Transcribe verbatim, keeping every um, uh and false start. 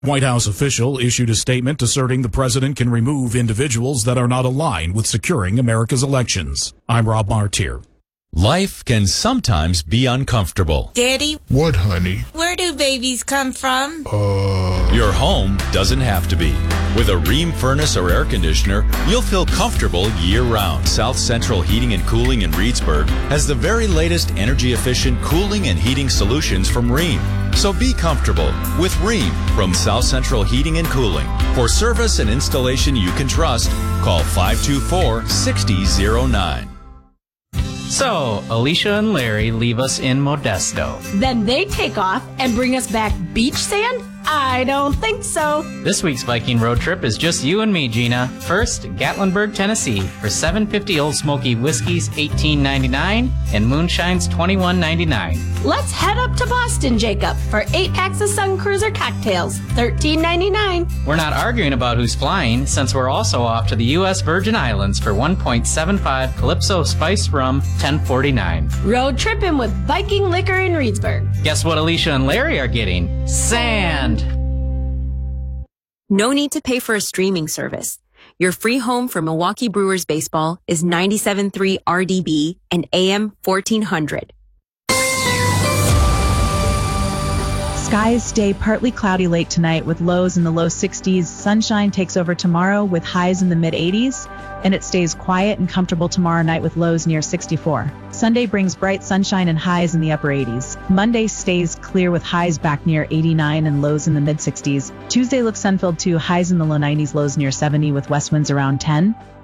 White House official issued a statement asserting the president can remove individuals that are not aligned with securing America's elections. I'm Rob Martier. Life can sometimes be uncomfortable. Daddy? What, honey? Where do babies come from? Uh... Your home doesn't have to be. With a Rheem furnace or air conditioner, you'll feel comfortable year-round. South Central Heating and Cooling in Reedsburg has the very latest energy-efficient cooling and heating solutions from Rheem. So be comfortable with Rheem from South Central Heating and Cooling. For service and installation you can trust, call five two four, six zero zero nine. So, Alicia and Larry leave us in Modesto. Then they take off and bring us back beach sand? I don't think so. This week's Viking road trip is just you and me, Gina. First, Gatlinburg, Tennessee, for seven fifty Old Smoky Whiskey's eighteen ninety-nine and Moonshine's twenty-one ninety-nine. Let's head up to Boston, Jacob, for eight packs of Sun Cruiser cocktails, thirteen ninety-nine. We're not arguing about who's flying, since we're also off to the U S Virgin Islands for one point seven five Calypso Spiced Rum, ten forty-nine. Road tripping with Viking Liquor in Reedsburg. Guess what Alicia and Larry are getting? Sand! No need to pay for a streaming service. Your free home for Milwaukee Brewers baseball is ninety-seven point three R D B and A M fourteen hundred. Skies stay partly cloudy late tonight with lows in the low sixties. Sunshine takes over tomorrow with highs in the mid eighties, and it stays quiet and comfortable tomorrow night with lows near sixty-four. Sunday brings bright sunshine and highs in the upper eighties. Monday stays clear with highs back near eighty-nine and lows in the mid sixties. Tuesday looks sun-filled too, highs in the low nineties, lows near seventy with west winds around ten.